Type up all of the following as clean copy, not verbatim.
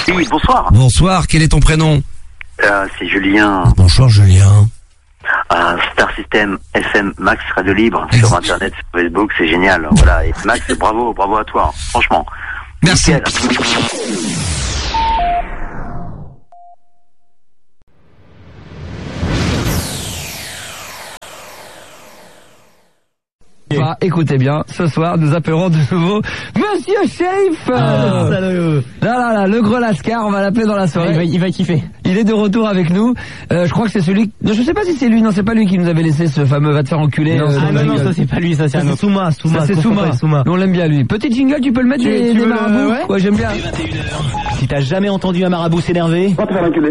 Oui, bonsoir. Bonsoir, quel est ton prénom? C'est Julien. Bonjour Julien. Star System FM Max Radio Libre sur Internet, sur Facebook, c'est génial. Voilà. Et Max, bravo à toi, franchement. Merci. Nickel. Écoutez bien, ce soir nous appellerons de nouveau Monsieur Sheriff. Là, le gros lascar, on va l'appeler dans la soirée. Il va kiffer. Il est de retour avec nous. Je crois que c'est celui. Je sais pas si c'est lui. Non, c'est pas lui qui nous avait laissé ce fameux va te faire enculer. Non, ça c'est pas lui, ça c'est un autre. Souma. C'est Souma. On l'aime bien lui. Petit jingle, tu peux le mettre des marabouts. Ouais, j'aime bien. Si t'as jamais entendu un marabout s'énerver. Va te faire enculer.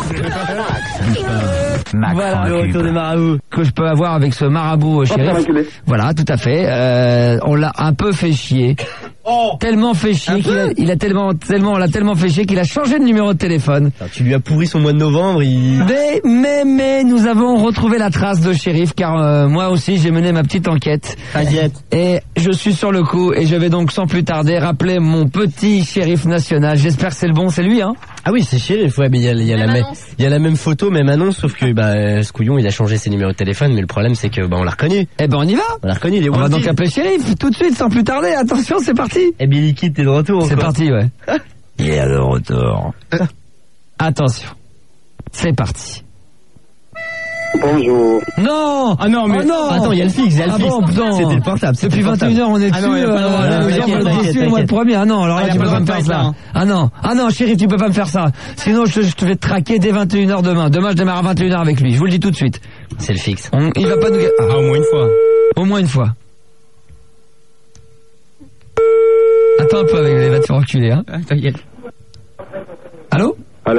Voilà le retour des marabouts que je peux avoir avec ce marabout Sheriff. Voilà, tout à fait. On l'a un peu fait chier. Tellement fait chier qu'il a tellement fait chier qu'il a changé de numéro de téléphone. Alors, tu lui as pourri son mois de novembre. Mais nous avons retrouvé la trace de Sheriff car moi aussi j'ai mené ma petite enquête. Et je suis sur le coup et je vais donc sans plus tarder rappeler mon petit Sheriff national. J'espère que c'est le bon, c'est lui hein. Ah oui, c'est Sheriff, ouais, mais il y a la même photo, même annonce, sauf que ce couillon il a changé ses numéros de téléphone, mais le problème c'est que on l'a reconnu. Eh ben on y va. On l'a reconnu, on va donc appeler Sheriff tout de suite sans plus tarder. Attention, c'est parti. Et Billy Kid, t'es de retour. C'est parti, ouais. Il est de retour. Attention, c'est parti. Bonjour. Non. Ah non, mais attends, il y a le fixe, C'était le portable. Depuis 21h, on est dessus. Le mois de premier. Ah non, alors là, tu peux pas me faire ça. Ah non, Sheriff, tu peux pas me faire ça. Sinon, je te vais te traquer dès 21h demain. Demain, je démarre à 21h avec lui. Je vous le dis tout de suite. C'est le fixe. Il va pas nous... au moins une fois. Au moins une fois. Attends un peu avec les va te faire enculer, hein. Allô?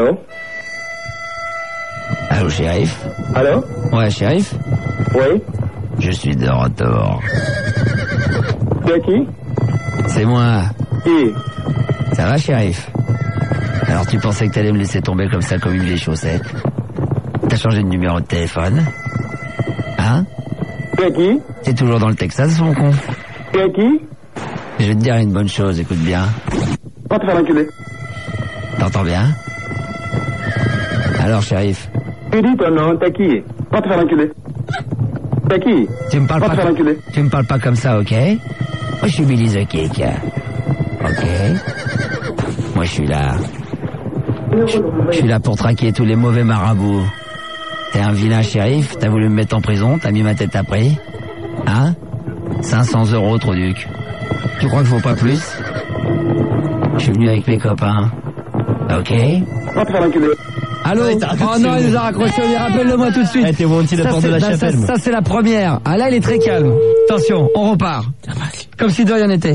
Allô, Sheriff? Allô? Ouais, Sheriff? Oui? Je suis de retour. C'est qui? C'est moi. Qui? Ça va, Sheriff? Alors, tu pensais que t'allais me laisser tomber comme ça, comme une vieille chaussette? T'as changé de numéro de téléphone? Hein? C'est qui? T'es toujours dans le Texas, mon con? C'est qui? Je vais te dire une bonne chose, écoute bien. Va te faire enculer. T'entends bien? Alors, Sheriff? Tu dis ton nom, t'es qui? Va te faire enculer. T'es qui? Tu me parles pas comme ça, ok? Moi, je suis Billy the Kick. Ok? Moi, je suis là. Je suis là pour traquer tous les mauvais marabouts. T'es un vilain shérif, t'as voulu me mettre en prison, t'as mis ma tête à prix. Hein? 500 €, trop duc. Tu crois qu'il faut pas plus? Je suis venu avec mes copains. Ok? Va te faire enculer. Allô? Oh non, il nous a raccroché, rappelle-le-moi tout de suite. T'es wanted à Porte de la Chapelle. Ça, c'est la première. Ah là, il est très calme. Attention, on repart. Comme si de rien n'était.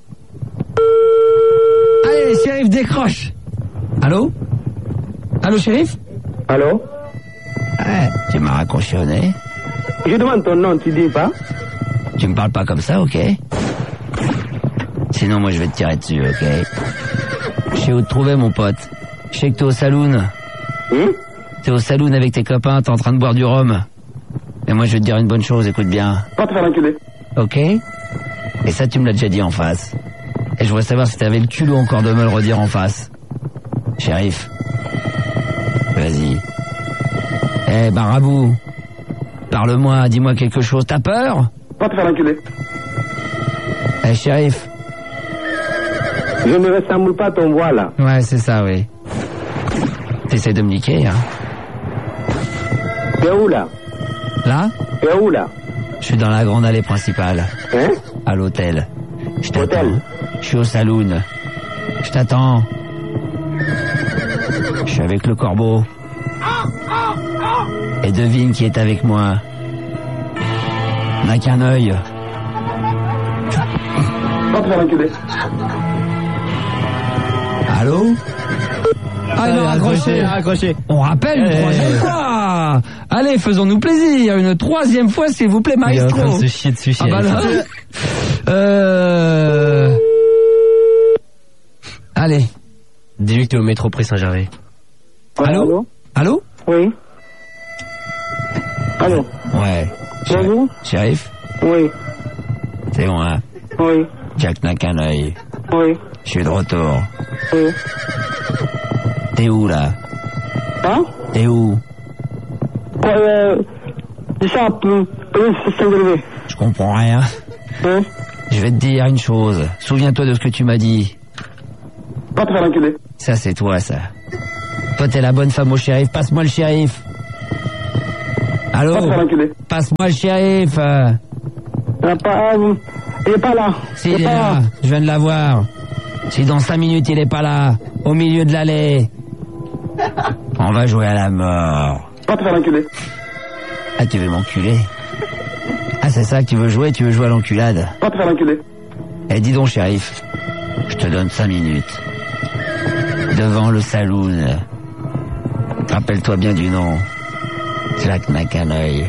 Allez, shérif, décroche. Allô? Allô, shérif? Allô? Ouais, tu m'as raccroché au nez. Je demande ton nom, tu dis pas? Tu me parles pas comme ça, ok? Sinon, moi, je vais te tirer dessus, ok? Je sais où te trouver, mon pote. Je sais que t'es au saloon. T'es au saloon avec tes copains, t'es en train de boire du rhum. Et moi, je vais te dire une bonne chose, écoute bien. Va te faire enculer. Ok? Et ça, tu me l'as déjà dit en face. Et je voudrais savoir si t'avais le culot encore de me le redire en face. Shérif. Vas-y. Eh, Barabou. Parle-moi, dis-moi quelque chose. T'as peur? Va te faire enculer. Eh, shérif. Je ne ressemble pas à ton voix, là. Ouais, c'est ça, oui. T'essaies de me niquer, hein? T'es où, là? Là? T'es où, là? Je suis dans la grande allée principale. Hein? À l'hôtel. Je t'attends. Hôtel? Je suis au saloon. Je t'attends. Je suis avec le corbeau. Et devine qui est avec moi. N'a qu'un œil. Va te faire enculer. Allô? Ah, il m'a raccroché. On rappelle une troisième fois. Allez, faisons-nous plaisir. Une troisième fois, s'il vous plaît, maestro. Il est en train de se chier dessus, Ah bah là. Allez. Dis-lui que t'es au métro près Saint-Gervais. Allô? Allô? Oui. Allô? Ouais. Bonjour? Shérif? Oui. C'est moi. Oui. Jack n'a qu'un œil. Oui. Je suis de retour. Oui. T'es où, là? Hein? T'es où? Ça, c'est élevé. Je comprends rien. Hein? Je vais te dire une chose. Souviens-toi de ce que tu m'as dit. Pas te faire enculer. Ça, c'est toi, ça. Toi, t'es la bonne femme au shérif. Passe-moi le shérif. Allô? Pas te faire enculer. Passe-moi le shérif. Il est pas là. Si, il est là. Je viens de l'avoir. Si dans 5 minutes, il est pas là, au milieu de l'allée, on va jouer à la mort. Pas te faire enculer. Ah, tu veux m'enculer? Ah, c'est ça que tu veux jouer à l'enculade? Pas te faire enculer. Eh, dis donc, shérif, je te donne 5 minutes. Devant le saloon. Rappelle-toi bien du nom. Jack n'a qu'un œil.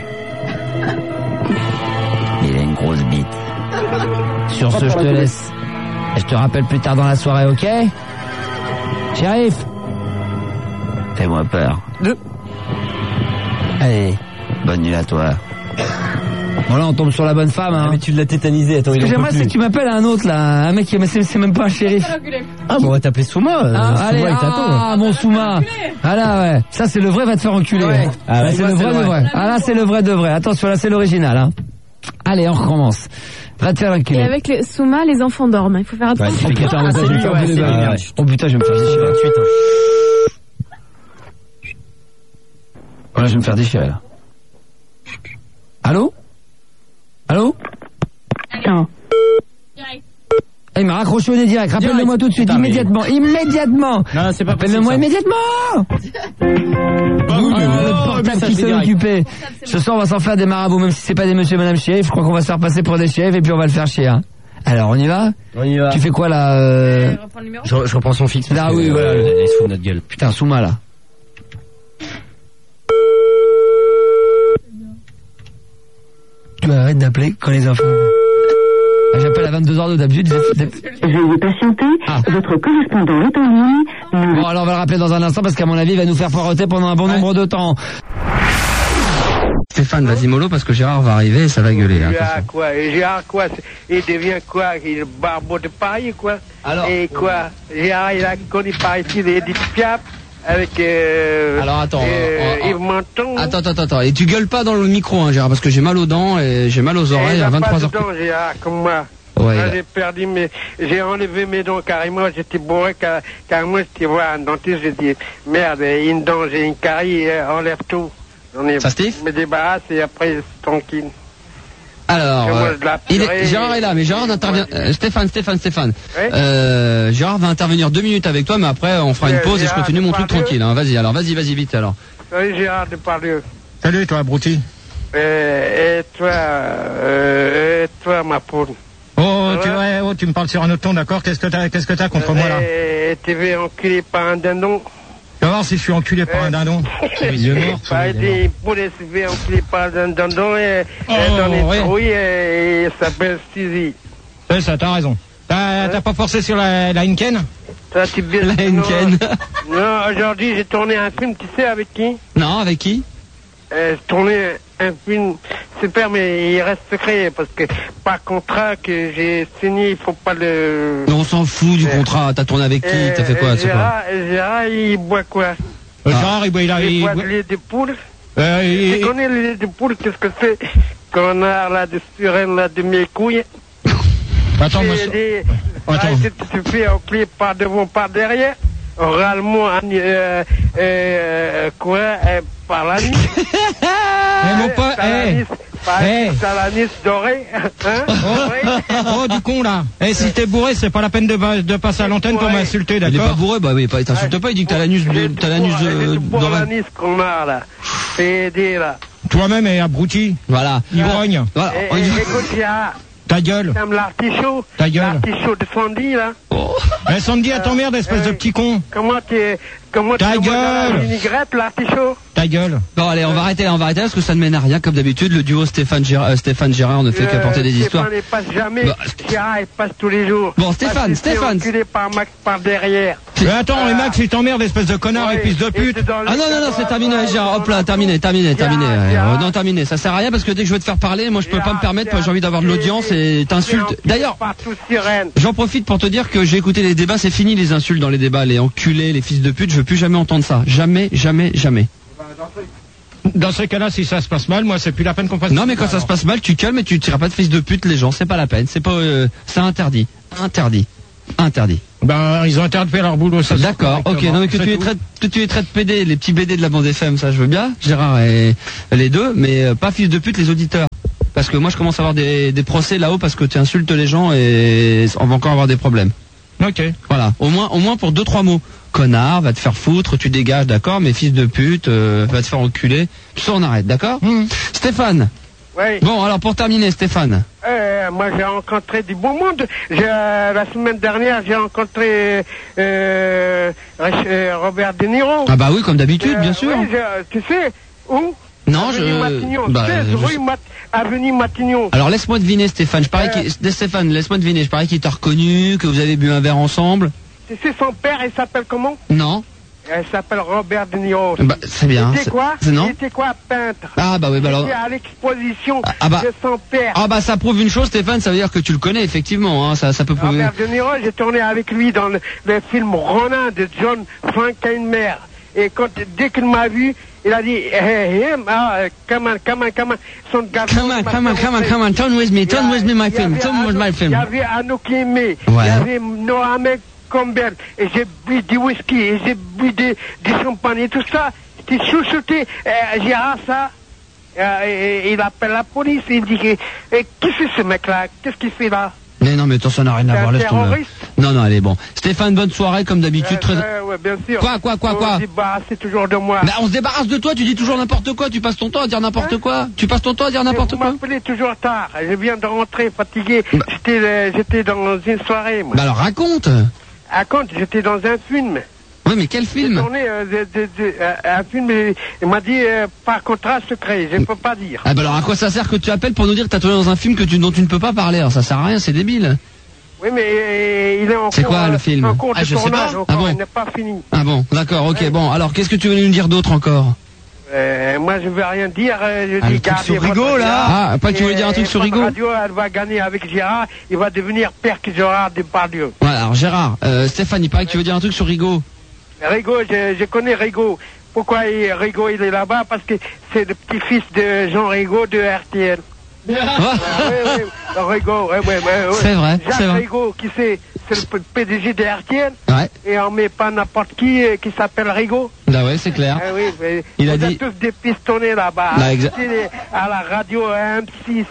Il a une grosse bite. Sur ce, je te laisse. Et je te rappelle plus tard dans la soirée, ok? Shérif! Fais-moi peur. Allez, bonne nuit à toi. Bon là, on tombe sur la bonne femme, hein. Ah, mais tu l'as tétanisé, attends, Ce que j'aimerais, c'est que tu m'appelles un autre, là. Un mec qui, c'est même pas un shérif. Ah, bon, on va t'appeler Souma. Allez, Souma, il t'attend. mon Souma. Ah là, ouais. Ça, c'est le vrai, va te faire enculer. Ouais. Hein. Ah, ouais, c'est le vrai de vrai. Ah là, c'est le vrai de vrai. Attention, là, c'est l'original, hein. Allez, on recommence. Va te faire enculer. Et avec les Souma, les enfants dorment. Il faut faire attention. Oh putain, je vais me faire déchirer. Voilà, je vais me faire déchirer, là. Allô? Allô? Non. Il m'a raccroché au nez direct. Rappelle-le-moi tout de suite, immédiatement. Immédiatement. Non, c'est pas possible. Rappelle-le-moi immédiatement. Le portable qui s'est occupé. Ce soir, on va s'en faire des marabouts, même si c'est pas des monsieur et madame shérif. Je crois qu'on va se faire passer pour des shérifs et puis on va le faire chier, hein. Alors, on y va? On y va. Tu fais quoi, là, Je reprends son fixe. Ah oui, voilà. Il se fout de notre gueule. Putain, Souma, là. Tu arrêtes d'appeler quand les enfants... J'appelle à 22h d'habitude. Veuillez patienter, votre correspondant est en ligne. Bon, alors on va le rappeler dans un instant parce qu'à mon avis, il va nous faire poireauter pendant un bon nombre de temps. Stéphane, vas-y mollo parce que Gérard va arriver et ça va gueuler. Hein, Gérard quoi? Il devient quoi? Il est barbeau de Paris quoi? Alors, et quoi? Gérard il a connu par ici les Edith Piaf avec alors attends, Yves Montand. Attends, et tu gueules pas dans le micro hein Gérard parce que j'ai mal aux dents et j'ai mal aux oreilles à 23h. Gérard comme moi. Ouais, là, j'ai perdu j'ai enlevé mes dents carrément, j'étais bourré carrément, j'étais voir un dentiste, j'ai dit merde, une dent, j'ai une carie, enlève tout. Ça Steve? Je me débarrasse et après tranquille. Alors, Gérard est là, mais Gérard intervient. Stéphane. Oui? Gérard va intervenir 2 minutes avec toi, mais après on fera une pause et je continue mon truc tranquille. Hein. Vas-y vite alors. Salut Gérard de Pardieu. Salut toi, Brouti. Et toi, ma poule. Tu me parles sur un autre ton, d'accord? Qu'est-ce que t'as contre moi là? Tu veux enculer par un dindon? Tu vas voir si je suis enculé par un dindon. Il est mort. Des poulets se fait enculer par un dindon et dans les trouilles et il s'appelle Stevie. C'est ça, t'as raison. T'as pas forcé sur la Henken? La Henken. Non, aujourd'hui j'ai tourné un film, tu sais avec qui? Non, avec qui? J'ai tourné un film super, mais il reste secret parce que par contrat que j'ai signé, il faut pas le... Mais on s'en fout du contrat. T'as tourné avec qui? T'as fait quoi? Gérard, il boit quoi? Gérard, il boit du lait de poule. Tu connais le lait de poule? Qu'est-ce que c'est? Qu'on a là de surène, là de mes couilles. Attends, moi... Tu te fais enculer par devant, par derrière. Oralement, par la nuit. Mon pote, Salanis doré. Oh, du con, là. Si t'es bourré, c'est pas la peine de passer à l'antenne pour m'insulter, d'accord? Il est pas bourré, bah oui, t'insultes pas, il dit que t'as l'anus doré. Salanis qu'on a, là. C'est aidé, là. Toi-même et abruti. Voilà. Ivrogne. Voilà. Écoute, Gérard. Ta gueule. T'aimes l'artichaut? Ta gueule. L'artichaut de Sandy, là. Sandy, à ton merde, espèce de petit con. Comment Ta gueule. Une vinaigrette, l'artichaut? Ta gueule. Bon, allez, on va arrêter là parce que ça ne mène à rien, comme d'habitude. Le duo Stéphane Gérard ne fait qu'apporter des histoires. Stéphane, il passe jamais. Gérard, il passe tous les jours. Bon, Stéphane. Enculé par Max par derrière. Mais attends, et Max, il t'emmerde, espèce de connard, épice de pute. Ah non, c'est terminé, Gérard. Hop là, terminé. Non, terminé. Ça sert à rien parce que dès que je veux te faire parler, moi je peux pas me permettre, moi j'ai envie d'avoir de l'audience et t'insultes. D'ailleurs, j'en profite pour te dire que j'ai écouté les débats, c'est fini les insultes dans les débats, les enculés, les fils de pute, veux plus jamais entendre ça. Jamais, jamais, jamais. Dans ces cas-là, si ça se passe mal, moi, c'est plus la peine qu'on fasse. Non, mais quand ça se passe mal, tu calmes et tu tireras pas de fils de pute les gens. C'est pas la peine. C'est pas, c'est interdit. Interdit. Ben, ils ont intérêt de faire leur boulot, ça. D'accord, ok. Non, mais que tu les traites PD, les petits BD de la bande FM, ça, je veux bien. Gérard et les deux, mais pas fils de pute les auditeurs. Parce que moi, je commence à avoir des procès là-haut parce que tu insultes les gens et on va encore avoir des problèmes. Ok. Voilà. Au moins pour 2-3 mots. Connard, va te faire foutre, tu dégages, d'accord, mais fils de pute, va te faire enculer. Tout ça, on arrête, d'accord Stéphane. Oui. Bon, alors pour terminer, Stéphane. Moi, j'ai rencontré du bon monde. La semaine dernière, j'ai rencontré Robert De Niro. Ah bah oui, comme d'habitude, bien sûr. Oui, tu sais où? Non, Avenue Matignon. Bah, 16 rue Avenue Matignon. Alors laisse-moi deviner, Stéphane. Stéphane, laisse-moi deviner. Je parie qu'il t'a reconnu, que vous avez bu un verre ensemble. Tu sais son père, il s'appelle comment? Non. Il s'appelle Robert De Niro. Bah, c'est bien. Il était quoi? Non. Il était quoi, peintre? Ah bah oui, bah alors. Il était à l'exposition bah. de son père. Ah bah ça prouve une chose, Stéphane, ça veut dire que tu le connais effectivement. Hein, ça peut prouver. Robert De Niro, j'ai tourné avec lui dans le film Ronin de John Frankenheimer. Et dès qu'il m'a vu, il a dit, hey, come on, son garçon. Come on, turn with me, my film, Il y avait Anouk Aimé, il y avait Nohamek Campbell, et j'ai bu du whisky, et j'ai bu du champagne, et tout ça, c'était chouchouté, Gérard, ça, et il appelle la police, il dit, qu'est-ce que c'est ce mec-là, qu'est-ce qu'il fait là? Mais non, mais attends, ça n'a rien à voir, laisse tomber. Non, allez, bon. Stéphane, bonne soirée, comme d'habitude. Ouais, bien sûr. Quoi? On se débarrasse toujours de moi. Bah, on se débarrasse de toi, tu dis toujours n'importe quoi, tu passes ton temps à dire n'importe quoi. Tu passes ton temps à dire n'importe quoi. Vous m'appelez toujours tard, je viens de rentrer fatigué. J'étais dans une soirée, moi. Bah alors, raconte, j'étais dans un film. Oui, mais quel film? J'ai tourné un film, il m'a dit par contrat secret, je ne peux pas dire. Ah bah alors à quoi ça sert que tu appelles pour nous dire que tu as tourné dans un film dont tu ne peux pas parler? Alors ça sert à rien, c'est débile. Oui, mais il est en cours. C'est quoi le film? En cours de je sais tournage pas. encore, Ah bon? il n'est pas fini. Ah bon, d'accord, ok, bon. Alors qu'est-ce que tu veux nous dire d'autre encore? Moi, je ne veux rien dire. Je dis, un truc sur Rigaud, là. Ah, pas que tu voulais dire un truc sur Rigaud. Radio, elle va gagner avec Gérard. Il va devenir père que Gérard Depardieu. Voilà, alors Gérard, Stéphane, il paraît que tu veux dire un truc sur Rigaud. Rigaud, je connais Rigaud. Pourquoi Rigaud il est là-bas? Parce que c'est le petit-fils de Jean Rigaud de RTL. Oui, Rigaud, c'est vrai, Jacques c'est vrai. Rigaud, qui c'est le PDG de RTL. Ouais. Et on met pas n'importe qui s'appelle Rigaud. Bah ouais, c'est clair. Il a dit tous des pistonnés là-bas. À la radio M6,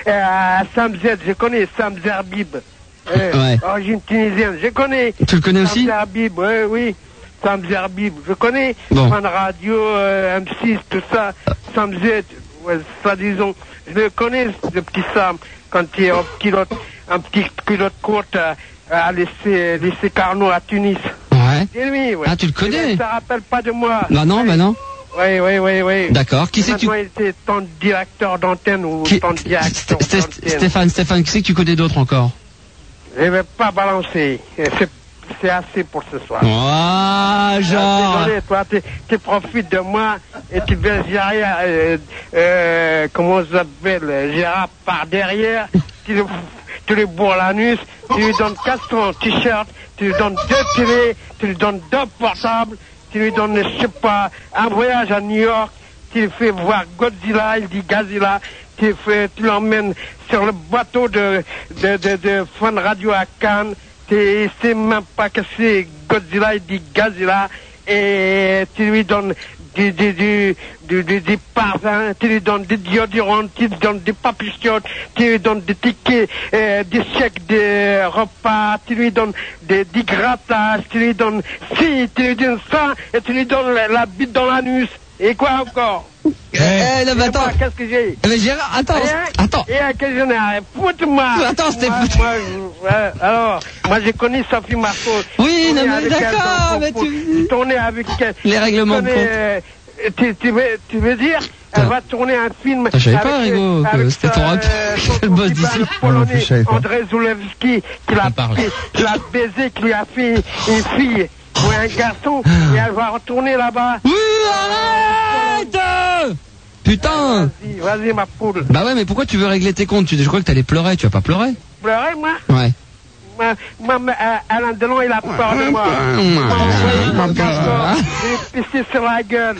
Sam Z, je connais Sam Zerbib. Origine tunisienne, je connais. Tu le connais aussi? Sam Zerbib, oui. Sam Zerbib, je connais. Bon. Fan radio, M6, tout ça. Sam Z, ça disons. Je le connais, le petit Sam, quand il est un petit culotte courte à laisser Carnot à Tunis. Ouais. C'est lui, ouais. Ah, tu le connais? Ça rappelle pas de moi. Bah non, bah non. Oui. D'accord. Qui c'est que tu... il était ton directeur d'antenne ou ton directeur d'antenne. Stéphane, qui c'est que tu connais d'autres encore? Je vais pas balancer. C'est assez pour ce soir. Ah, genre. Désolé, toi, tu profites de moi et tu veux Gérard, comment ça s'appelle, Gérard par derrière, tu lui bourres l'anus, tu lui donnes 400 t-shirts, tu lui donnes 2 télé, tu lui donnes 2 portables, tu lui donnes, je sais pas, un voyage à New York, tu lui fais voir Godzilla, il dit Godzilla, tu l'emmènes sur le bateau de Fun Radio à Cannes. Il sait même pas que c'est Godzilla, il dit Godzilla, et tu lui donnes du parfum, tu lui donnes des déodorants, tu lui donnes des papillons, tu lui donnes des tickets, des chèques de repas, tu lui donnes des grattages, tu lui donnes ça, et tu lui donnes la bite dans l'anus. Et quoi encore? Non, mais attends. Qu'est-ce que j'ai? Mais Gérard, attends. Et à quel j'en ai? Foute-moi. Attends, Stéphane. Alors, moi j'ai connu Sophie Marceau. Oui, non, mais d'accord, mais tu tourner avec les règlements de compte. Tu veux dire? Elle va tourner un film. Je savais pas, Rigaud, que c'était ton rap. Le boss d'ici. André Zulewski, qui l'a baisé, qui lui a fait une fille. Ou un garçon, et elle va retourner là-bas. Oui, arrête! Putain! Vas-y, ma poule. Bah ouais, mais pourquoi tu veux régler tes comptes? Je crois que t'allais pleurer, tu vas pas pleurer? Pleurer, moi? Ouais. Alain Delon, il a peur de moi. Il est pissé sur la gueule.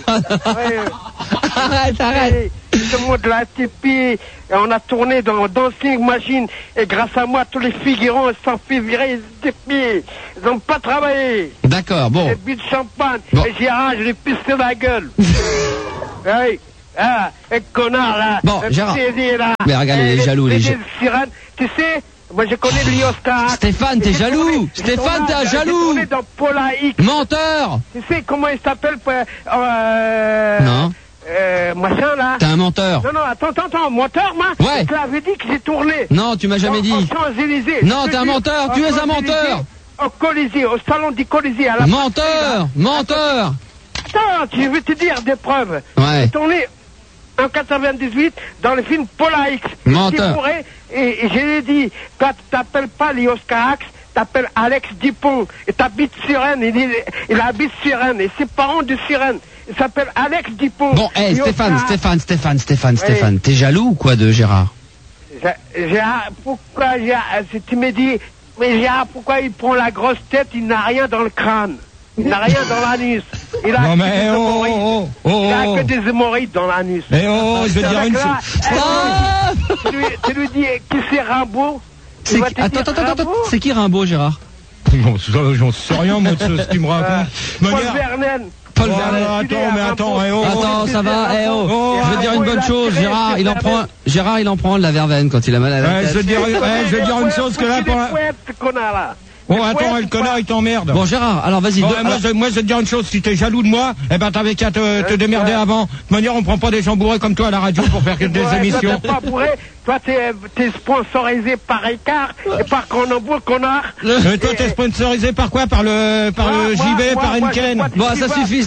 Arrête. Tout le monde l'a tipi. Et on a tourné dans Dancing Machine. Et grâce à moi, tous les figurants sont fait virer. Ils n'ont pas travaillé. D'accord, bon. J'ai bu de champagne. Bon. Et Gérard, je l'ai pissé la gueule. Oui. Ah, et connard là. Bon, Gérard. Là. Mais regarde, il est jaloux, les gens. Sirène, tu sais, moi je connais Liostar. Stéphane, t'es jaloux. Stéphane, t'es un jaloux. J'ai tourné dans Paula X. Menteur. Tu sais comment il s'appelle Non. Machin là. T'es un menteur. Non, attends, menteur, moi. Ouais. Je l'avais dit que j'ai tourné. Non, tu m'as jamais dit. Champs-Élysées. Non, t'es un menteur. Tu es un menteur. Au Colisée, au salon du Colisée. À la Menteur. Attends, je vais te dire des preuves. Ouais. J'ai tourné en 98 dans le film Paula X. Menteur. Et je lui ai dit, toi tu t'appelles pas Lioscar Axe, t'appelles Alex Dupont. Et t'habites sur Rennes. Il habite sur Rennes. Et ses parents de Sirène. Il s'appelle Alex Dupont. Bon, Stéphane, t'es jaloux ou quoi de Gérard? Pourquoi tu me dis, mais Gérard, pourquoi il prend la grosse tête, il n'a rien dans le crâne. Il n'a rien dans l'anus. Il a que des hémorroïdes dans l'anus. Je veux dire une chose. Tu lui dis qui c'est Rimbaud. Attends, c'est qui Rimbaud, Gérard? J'en sais rien, moi, de ce que tu me racontes. Paul Verlaine. Attends, ça va, je veux dire une bonne chose, Gérard, il en prend de la verveine quand il a mal à la tête. Je veux dire une chose que là, attends, le connard, il t'emmerde. Bon, Gérard, alors vas-y. Moi, je vais te dire une chose, si t'es jaloux de moi, t'avais qu'à te démerder avant. De toute manière, on prend pas des gens bourrés comme toi à la radio pour faire des émissions. Toi, pas bourré. Toi, t'es sponsorisé par Ricard et par Cronenbourg, connard. Toi, t'es sponsorisé par quoi? Par le JB, par Henken. Bon, ça suffit.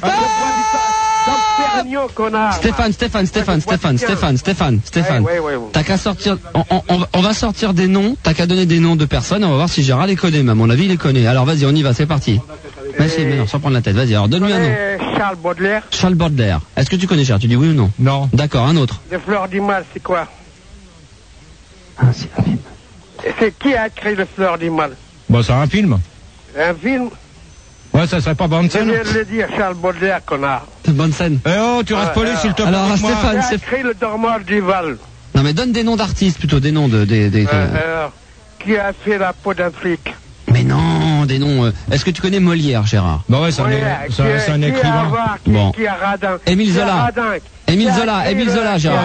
Stéphane. T'as qu'à sortir. On va sortir des noms. T'as qu'à donner des noms de personnes. On va voir si Gérard les connaît. Mais à mon avis, il les connaît. Alors vas-y, on y va. C'est parti. Vas-y, mais non, sans prendre la tête. Vas-y. Alors donne-lui un nom. Charles Baudelaire. Est-ce que tu connais Gérard? Tu dis oui ou non? Non. D'accord. Un autre. Les Fleurs du Mal, c'est quoi? C'est un film. C'est qui a écrit Les Fleurs du Mal? Bon, c'est un film. Un film? Ouais, ça serait pas bonne scène. Je viens de le dire, Charles Baudelaire, connard. C'est bonne scène. Tu restes poli, s'il te plaît. Alors, Stéphane, qui a écrit Le Dormoir du Val? Non, mais donne des noms d'artistes, plutôt des noms qui a fait La Peau d'Afrique? Mais non, des noms. Est-ce que tu connais Molière, Gérard? Bah ouais, c'est un écrivain. Bon. Qui a Radin? Émile Zola, Gérard.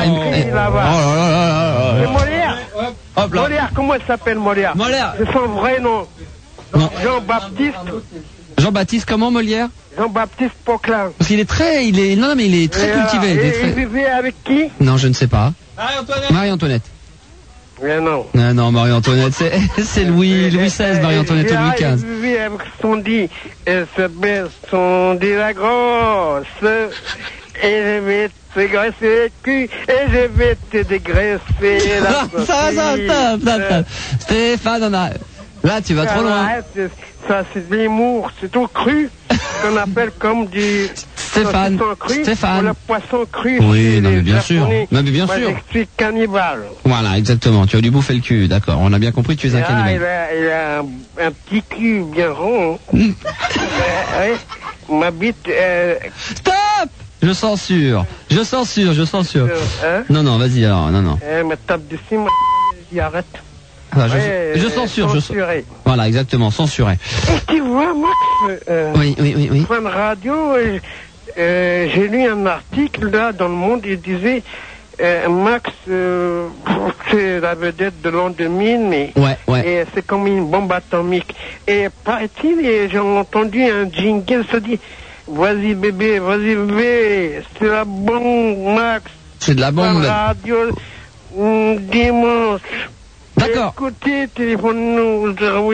Molière. Hop là. Molière, comment il s'appelle Molière? C'est son vrai nom. Jean-Baptiste. Jean-Baptiste, comment Molière? Jean-Baptiste Poquelin. Parce qu'il est très, il est très cultivé. Il vivait avec qui? Non, je ne sais pas. Marie-Antoinette. Mais non. Non, Marie-Antoinette, c'est Louis XVI, Marie-Antoinette, Louis XV. Il vivait avec son dit, son dit la grosse, et je vais te graisser le cul, et je vais te dégraisser la ça. Stéphane, là, tu vas trop loin. Ça, c'est de l'humour, c'est tout cru, qu'on appelle comme du... Stéphane. Le poisson cru. Oui, non, mais bien sûr. Moi, je suis cannibale. Voilà, exactement. Tu as dû bouffer le cul, d'accord. On a bien compris que tu es un cannibale. Il a un petit cul bien rond. Ma bite... Stop! Je censure. Non, vas-y alors, non. Me tape dessus, j'y arrête. Je censure, Voilà, exactement, censuré. Et tu vois, Max, oui. Fun Radio, j'ai lu un article là dans Le Monde, il disait Max, c'est la vedette de l'an 2000, mais et c'est comme une bombe atomique. Et paraît-il, j'ai entendu un jingle, ça dit vas-y bébé, c'est la bombe, Max. C'est de la bombe. Fun Radio, dimanche. D'accord. Écoutez, téléphone-nous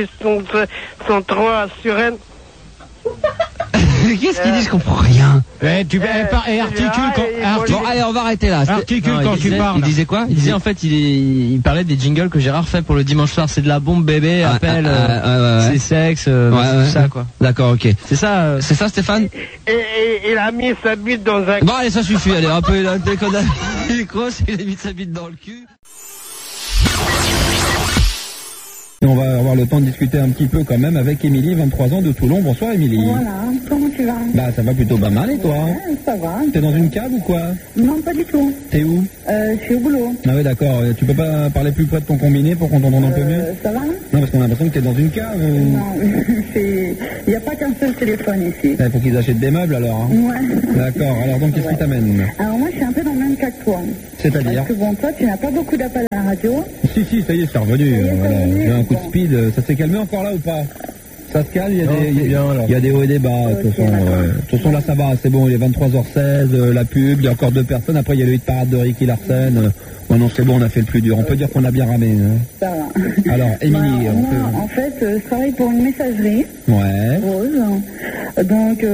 0803 sur Rennes. Qu'est-ce qu'il dit? Je comprends rien. Articule quand... Bon, allez, on va arrêter là. Articule quand tu parles. Il disait quoi? Il disait en fait, il parlait des jingles que Gérard fait pour le dimanche soir. C'est de la bombe bébé, appel, c'est sexe, tout ça quoi. D'accord, ok. C'est ça, Stéphane? Et il a mis sa bite dans un... Bon, allez, ça suffit, allez, un peu, il a mis sa bite dans le cul. Et on va avoir le temps de discuter un petit peu quand même avec Émilie, 23 ans de Toulon. Bonsoir Émilie. Voilà, comment tu vas? Bah ça va plutôt pas mal et toi? Ouais, ça va. T'es dans une cave ou quoi? Non, pas du tout. T'es où? Je suis au boulot. Ah oui d'accord, tu peux pas parler plus près de ton combiné pour qu'on t'entende un peu mieux? Ça va? Non parce qu'on a l'impression que t'es dans une cave. Non, il n'y a pas qu'un seul téléphone ici. Il faut qu'ils achètent des meubles alors. Hein. Ouais. D'accord, alors donc qu'est-ce qui t'amène? Alors moi je suis un peu dans le même cas que toi. C'est-à-dire? Parce que bon, toi tu n'as pas beaucoup d'appels à la radio. Si, ça y est, c'est revenu. Voilà. J'ai un coup de speed. Ça s'est calmé encore là ou pas? Ça se calme, il y a des hauts et des bas. De toute façon, là ça va, c'est bon, il est 23h16, la pub, il y a encore 2 personnes. Après, il y a le hit parade de Ricky Larsen. Non, c'est bon, on a fait le plus dur. On peut dire qu'on a bien ramé. Hein. Ça va. Alors, Émilie, en fait, je travaille pour une messagerie. Ouais. Rose. Donc,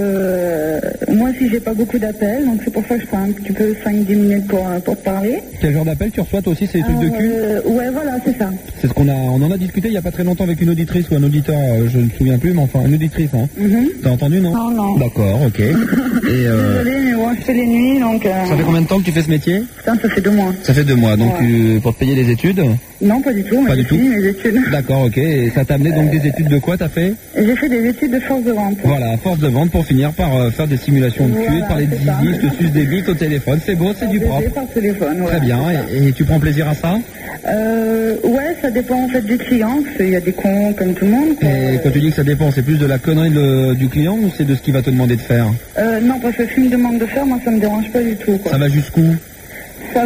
moi, si j'ai pas beaucoup d'appels, donc c'est pour ça que je prends un petit peu 5-10 minutes pour te parler. Quel genre d'appel tu reçois toi aussi? C'est des trucs de cul? Ouais, voilà, c'est ça. C'est ce on en a discuté il y a pas très longtemps avec une auditrice ou un auditeur, je ne me souviens plus, mais enfin, une auditrice, hein. T'as entendu, non? Non. D'accord, ok. Et désolée, mais moi, je fais les nuits, donc... Ça fait combien de temps que tu fais ce métier? Putain, ça fait 2 mois. Ça fait 2 mois, donc pour te payer les études? Non, pas du tout, mais j'ai fini mes études. D'accord, ok. Et ça t'a amené donc des études de quoi t'as fait? J'ai fait des études de force de vente. Voilà, force de vente pour finir par faire des simulations de cul, parler de zizi, te suce des bites au téléphone. C'est beau, c'est du propre. Par téléphone, Très bien. Et tu prends plaisir à ça? Ouais, ça dépend en fait du client, parce qu'il y a des cons comme tout le monde. Et quand tu dis que ça dépend, c'est plus de la connerie du client ou c'est de ce qu'il va te demander de faire? Non, parce que s'il me demande de faire, moi ça me dérange pas du tout, quoi. Ça va jusqu'où? Ça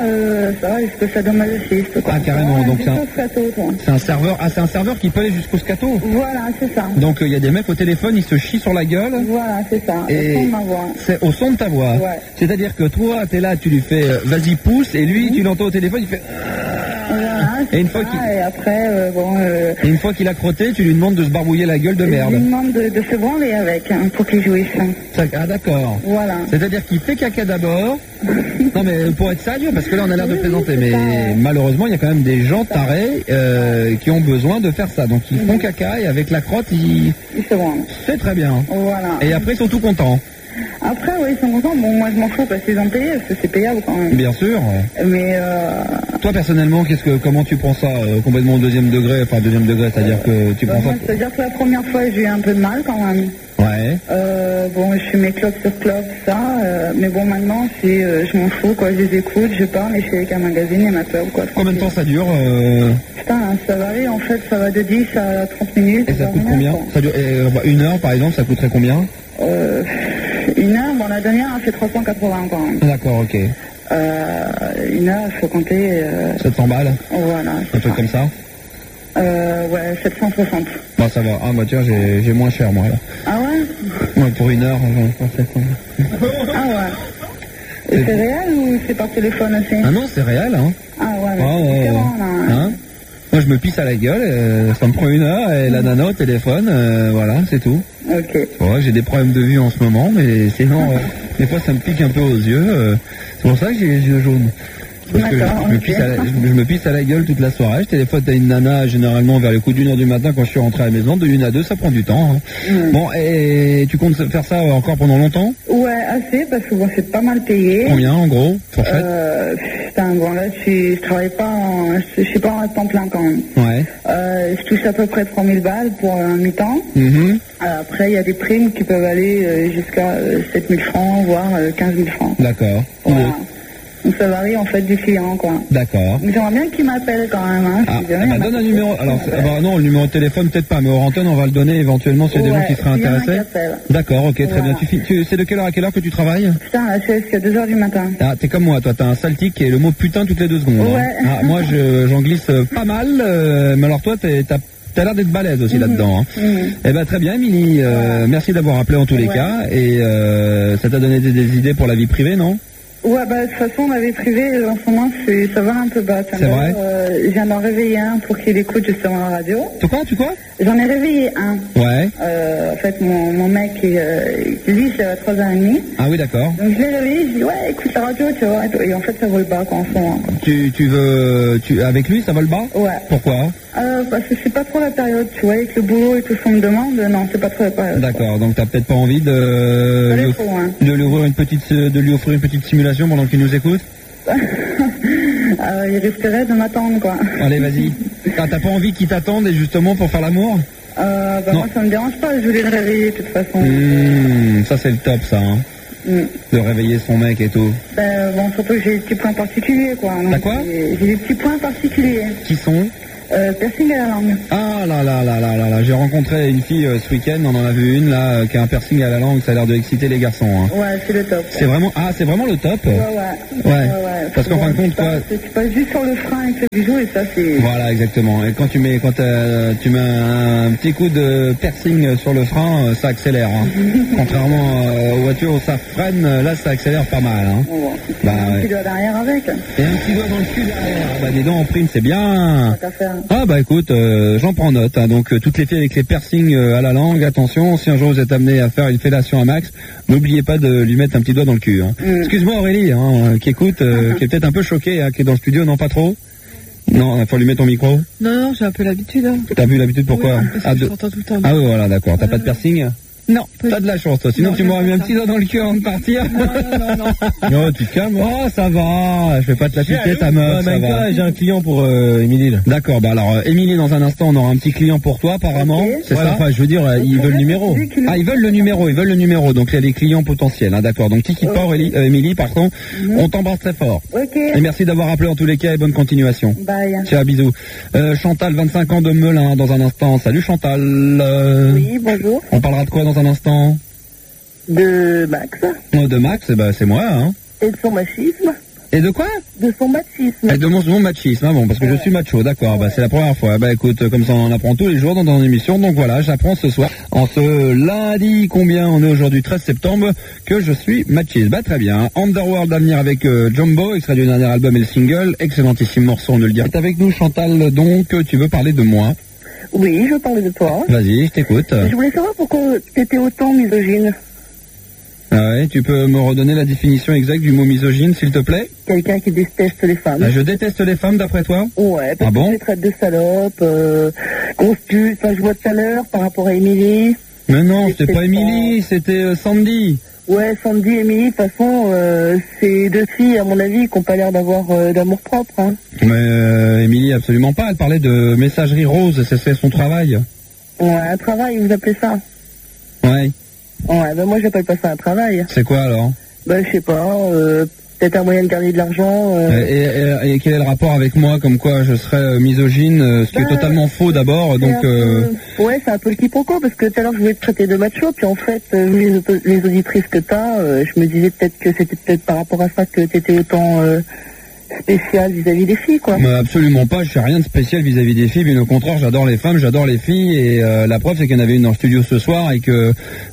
va jusqu'au sadomasochisme. Ah, carrément, donc c'est un serveur. Ah, c'est un serveur qui peut aller jusqu'au scato? Voilà, c'est ça. Donc il y a des mecs au téléphone, ils se chient sur la gueule. Voilà, c'est ça. Et au son de ma voix. C'est au son de ta voix. Ouais. C'est-à-dire que toi, t'es là, tu lui fais vas-y pousse, et lui, tu l'entends au téléphone, il fait. Voilà, et une fois et après, et une fois qu'il a crotté, tu lui demandes de se barbouiller la gueule de merde. Je lui demande de se branler avec, pour qu'il jouisse. Ah d'accord. Voilà. C'est-à-dire qu'il fait caca d'abord. Non mais pour être sérieux, parce que là on a l'air de plaisanter, mais malheureusement il y a quand même des gens tarés qui ont besoin de faire ça. Donc ils font caca et avec la crotte ils se branlent. C'est très bien. Voilà. Et après ils sont tout contents. Après, oui, ils sont contents. Bon, moi, je m'en fous parce qu'ils ont payé, parce que c'est payable quand même. Bien sûr. Mais toi, personnellement, comment tu prends ça complètement au deuxième degré? Enfin, deuxième degré, c'est-à-dire que tu prends ça... C'est-à-dire que la première fois, j'ai eu un peu de mal quand même. Ouais. Bon, je fais mes clopes sur clopes, ça. Mais bon, maintenant, je m'en fous, quoi. Je les écoute, je parle et je fais avec un magazine et ma clope, quoi. Combien de temps ça dure Putain, ça varie, en fait, ça va de 10 à 30 minutes. Et ça coûte combien? Ça dure, 1 heure, par exemple, ça coûterait combien? 1 heure, bon, la dernière, elle fait 380 quand même. D'accord, ok. 1 heure, il faut compter... 700 balles? Voilà. Un truc comme ça? Ouais, 760. Bah ça va. Ah bah tiens, j'ai moins cher moi là. Ah ouais? Ouais, pour 1 heure, j'en fais 700. Ah ouais. Et c'est réel ou c'est par téléphone aussi? Ah non, c'est réel, hein. Ah ouais, mais c'est différent là. Hein? Moi je me pisse à la gueule, ça me prend 1 heure et la nana au téléphone, voilà, c'est tout. Ok. Ouais, j'ai des problèmes de vue en ce moment, mais sinon, des fois ça me pique un peu aux yeux. C'est pour ça que j'ai les yeux jaunes. Parce que je me pisse à la gueule toute la soirée. Je téléphone à une nana généralement vers les coups d'1 heure du matin quand je suis rentré à la maison. De 1 à 2, ça prend du temps. Hein. Bon, et tu comptes faire ça encore pendant longtemps? Ouais, assez, parce que bon, c'est pas mal payé. Combien en gros? Fourchette? Putain, bon là, je travaille pas je suis pas en temps plein quand même. Ouais. Je touche à peu près 3000 balles pour un mi-temps. Après, il y a des primes qui peuvent aller jusqu'à 7000 francs, voire 15 000 francs. D'accord. Voilà. Donc ça varie en fait du client, quoi. D'accord. J'aimerais bien qu'il m'appelle quand même. Hein, donne un numéro. Alors, non, le numéro de téléphone peut-être pas, mais au antenne on va le donner éventuellement s'il y a des gens qui seraient intéressés. D'accord, ok, très bien. C'est de quelle heure à quelle heure que tu travailles? Putain, là, c'est jusqu'à 2 heures du matin. Ah, t'es comme moi, toi, t'as un sale tic et le mot putain toutes les 2 secondes. Ouais. Hein. Ah, moi, j'en glisse pas mal, mais alors toi, t'as l'air d'être balèze aussi là-dedans. Hein. Eh ben très bien, Émilie. Merci d'avoir appelé en tous les cas. Et ça t'a donné des idées pour la vie privée, non? Ouais, bah de toute façon, la vie privée, en ce moment, ça va un peu bas. C'est vrai? Je viens d'en réveiller un pour qu'il écoute justement la radio. Tu quoi? J'en ai réveillé un. Ouais. En fait, mon mec, lui, c'est à 3h30. Ah oui, d'accord. Donc je l'ai réveillé, je dis, ouais, écoute la radio, tu vois. Et en fait, ça vole bas, quoi, en ce moment. Avec lui, ça vole bas? Ouais. Pourquoi? Parce que c'est pas trop la période, tu vois, avec le boulot et tout ce qu'on me demande, non, c'est pas trop la période. D'accord, donc t'as peut-être pas envie de lui offrir une petite simulation pendant qu'il nous écoute? Il risquerait de m'attendre, quoi. Allez, vas-y. T'as pas envie qu'ils t'attendent et justement pour faire l'amour? Moi, ça me dérange pas, je voulais le réveiller, de toute façon. Ça, c'est le top, ça, hein. De réveiller son mec et tout. Bon, surtout que j'ai des petits points particuliers, quoi. T'as quoi? J'ai des petits points particuliers. Qui sont? Piercing à la langue. Ah là, j'ai rencontré une fille ce week-end, on en a vu une là qui a un piercing à la langue, ça a l'air de exciter les garçons. Hein. Ouais, c'est le top. C'est vraiment le top. Ouais. Parce qu'en fin de compte, quoi. Tu passes juste sur le frein avec le bijou et ça c'est. Voilà, exactement. Et quand tu mets un petit coup de piercing sur le frein, ça accélère. Hein. Contrairement aux voitures où ça freine, là ça accélère pas mal. Hein. Un petit doigt derrière avec. Et un petit doigt dans le cul derrière. Bah dis donc en prime, c'est bien. Ah bah écoute, j'en prends note. Hein. Donc toutes les filles avec les piercings à la langue, attention, si un jour vous êtes amené à faire une fellation à Max, n'oubliez pas de lui mettre un petit doigt dans le cul. Hein. Excuse-moi Aurélie, hein, qui écoute, qui est peut-être un peu choquée, hein, qui est dans le studio, non pas trop. Non, il faut lui mettre ton micro. Non, j'ai un peu l'habitude. Hein. T'as vu l'habitude, pourquoi? Parce que je t'entends tout le temps. Ah oui, voilà, d'accord. T'as pas de piercing? Non. T'as de la chance, toi. Sinon, tu m'aurais mis un petit doigt dans le cul avant de partir. Non, tu te calmes. Oh, ça va. Je vais pas te la piquer, ta meuf. Ça va. J'ai un client pour Émilie. D'accord. Bah alors, Émilie, dans un instant, on aura un petit client pour toi, apparemment. C'est ça. Enfin, je veux dire, ils veulent le numéro. Ah, ils veulent le numéro. Donc, il y a les clients potentiels. Hein, d'accord. Donc, qui quitte pas, Émilie, par contre. On t'embrasse très fort. Et merci d'avoir appelé en tous les cas et bonne continuation. Bye. Ciao, bisous. Chantal, 25 ans de Melun, dans un instant. Salut Chantal. Oui, bonjour. On parlera de quoi dans un instant? De Max. De Max, bah, c'est moi, hein. Et de son machisme. Et de quoi? De son machisme. Et de mon machisme, hein, bon, parce que je suis macho, d'accord, bah, c'est la première fois. Bah, écoute, comme ça, on en apprend tous les jours dans ton émission, donc voilà, j'apprends ce soir, en ce lundi, combien on est aujourd'hui, 13 septembre, que je suis machiste. Bah, très bien. Underworld à venir avec Jumbo, extrait du dernier album et le single, excellentissime morceau, on ne le dit. T'es avec nous, Chantal, donc, tu veux parler de moi? Oui, je veux parler de toi. Vas-y, je t'écoute. Je voulais savoir pourquoi t'étais autant misogyne. Ah ouais, tu peux me redonner la définition exacte du mot misogyne, s'il te plaît? Quelqu'un qui déteste les femmes. Ah, je déteste les femmes, d'après toi? Ouais, parce que tu les traites de salopes, conspus, enfin, je vois tout à l'heure par rapport à Émilie. Mais non, c'était pas Émilie, c'était Sandy. Ouais, Sandy et Émilie, de toute façon, c'est deux filles, à mon avis, qui n'ont pas l'air d'avoir d'amour propre. Hein. Mais Émilie, absolument pas. Elle parlait de messagerie rose, c'est son travail. Ouais, un travail, vous appelez ça? Ouais. Ouais, ben moi, j'appelle pas ça un travail. C'est quoi, alors? Ben, je sais pas, peut-être un moyen de gagner de l'argent. Et quel est le rapport avec moi, comme quoi je serais misogyne, ce qui est totalement faux d'abord, donc... Ouais, c'est un peu le quiproquo, parce que tout à l'heure je voulais te traiter de macho, puis en fait, vu les auditrices que t'as, je me disais peut-être que c'était peut-être par rapport à ça que t'étais autant spécial vis-à-vis des filles, quoi. Absolument pas, je fais rien de spécial vis-à-vis des filles, bien au contraire, j'adore les femmes, j'adore les filles, et la preuve c'est qu'il y en avait une dans le studio ce soir, et que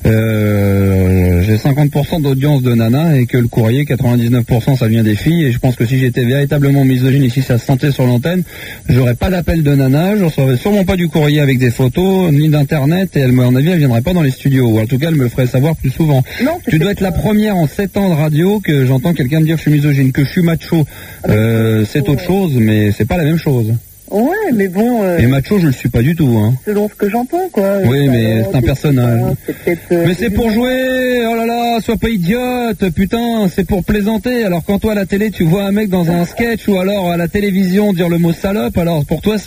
j'ai 50% d'audience de nana, et que le courrier, 99% ça vient des filles, et je pense que si j'étais véritablement misogyne, et si ça se sentait sur l'antenne, j'aurais pas d'appel de nana, je recevrais sûrement pas du courrier avec des photos, ni d'internet, et à mon avis, elle viendrait pas dans les studios, ou en tout cas, elle me le ferait savoir plus souvent. Non, tu dois être la première en 7 ans de radio que j'entends quelqu'un me dire que je suis misogyne, que je suis macho. C'est autre chose, mais c'est pas la même chose. Ouais, mais bon... Et macho, je le suis pas du tout, hein. Selon ce que j'entends, quoi. Oui, mais c'est un personnage. Mais c'est pour bien. jouer. Oh là là, sois pas idiote, putain, c'est pour plaisanter. Alors quand toi à la télé, tu vois un mec dans un sketch ou alors à la télévision dire le mot salope, alors pour toi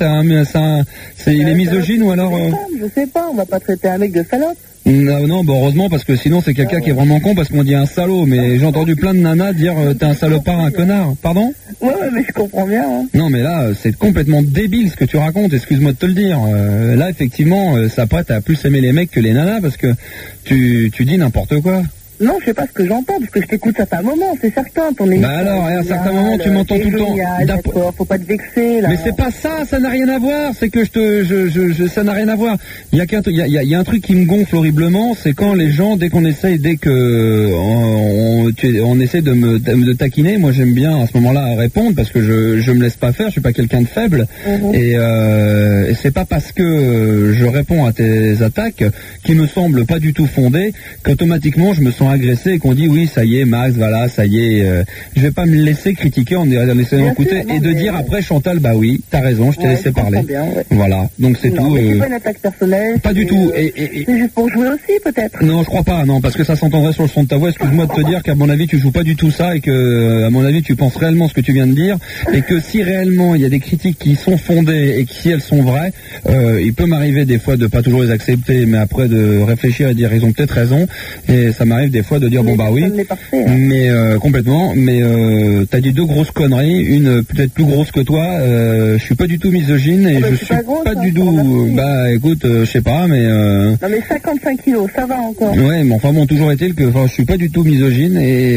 il est misogyne ou alors... Je sais pas, on va pas traiter un mec de salope. Non, bon, heureusement, parce que sinon c'est quelqu'un qui est vraiment con, parce qu'on dit un salaud, mais j'ai entendu plein de nanas dire t'es un salopard, un connard. Pardon? Ouais, mais je comprends bien. Hein. Non, mais là, c'est complètement débile ce que tu racontes, excuse-moi de te le dire. Là, effectivement, ça prête à plus aimer les mecs que les nanas, parce que tu dis n'importe quoi. Non, je sais pas ce que j'entends, parce que je t'écoute ça fait un moment, c'est certain. Ton émission, alors, à un certain moment, tu m'entends tout le temps. D'accord, faut pas te vexer, là. Mais c'est pas ça n'a rien à voir, c'est que ça n'a rien à voir. Il y a un truc qui me gonfle horriblement, c'est quand les gens, dès qu'on essaye, on essaie de me taquiner, moi j'aime bien à ce moment-là répondre, parce que je me laisse pas faire, je suis pas quelqu'un de faible, et c'est pas parce que je réponds à tes attaques, qui me semblent pas du tout fondées, qu'automatiquement je me sens agressé et qu'on dit oui, ça y est, Max, voilà, ça y est. Je vais pas me laisser critiquer en essayant d'écouter et de dire après, Chantal, bah oui, t'as raison, je t'ai laissé parler. Bien, ouais. Voilà, donc c'est tout. Mais c'est pas une attaque personnelle. Pas du tout. C'est juste pour jouer aussi, peut-être. Non, je crois pas, non, parce que ça s'entendrait sur le son de ta voix. Excuse-moi de te dire qu'à mon avis, tu joues pas du tout ça et que, à mon avis, tu penses réellement ce que tu viens de dire et que si réellement il y a des critiques qui sont fondées et que si elles sont vraies, il peut m'arriver des fois de pas toujours les accepter, mais après de réfléchir et dire ils ont peut-être raison. Et ça m'arrive des fois de dire bon bah oui, mais complètement. Mais t'as dit 2 grosses conneries, une peut-être plus grosse que toi. Je suis pas du tout misogyne et je suis pas du tout. Bah écoute, je sais pas, mais. Non mais 55 kilos, ça va encore. Ouais, mais enfin bon, toujours est-il que je suis pas du tout misogyne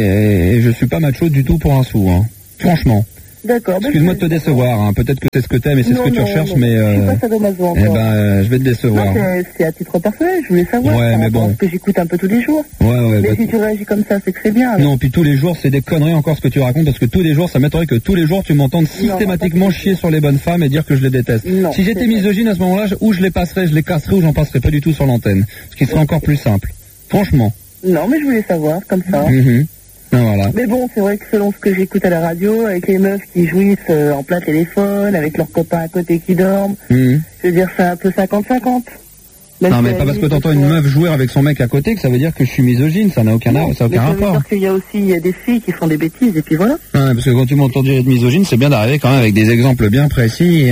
et je suis pas macho du tout pour un sou, hein. Franchement. D'accord. Excuse-moi de te décevoir, hein. Peut-être que c'est ce que t'aimes et c'est ce que tu recherches, mais je suis pas sadomaso encore. Eh ben, je vais te décevoir. Non, c'est à titre personnel, je voulais savoir. Ouais, mais bon. Parce que j'écoute un peu tous les jours. Ouais, mais si tu réagis comme ça, c'est que c'est bien. Non, puis tous les jours, c'est des conneries encore ce que tu racontes, parce que tous les jours, ça m'étonnerait que tous les jours, tu m'entendes systématiquement chier sur les bonnes femmes et dire que je les déteste. Non, si j'étais misogyne à ce moment-là, ou je les passerais, je les casserais, ou j'en passerais pas du tout sur l'antenne. Ce qui serait encore plus simple. Franchement. Non, mais je voulais savoir, comme ça. Voilà. Mais bon, c'est vrai que selon ce que j'écoute à la radio, avec les meufs qui jouissent en plein téléphone, avec leurs copains à côté qui dorment, je veux dire, c'est un peu 50-50. Non, mais pas parce que t'entends une meuf jouer avec son mec à côté que ça veut dire que je suis misogyne, ça n'a aucun rapport. Ça veut dire qu'il y a aussi des filles qui font des bêtises, et puis voilà. Ouais, parce que quand tu m'entends dire être misogyne, c'est bien d'arriver quand même avec des exemples bien précis